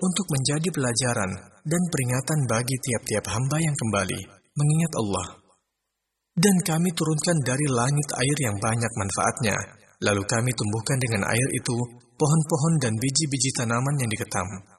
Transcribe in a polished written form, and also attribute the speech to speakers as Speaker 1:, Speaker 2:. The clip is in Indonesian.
Speaker 1: untuk menjadi pelajaran dan peringatan bagi tiap-tiap hamba yang kembali mengingat Allah. Dan kami turunkan dari langit air yang banyak manfaatnya, lalu kami tumbuhkan dengan air itu pohon-pohon dan biji-biji tanaman yang diketam.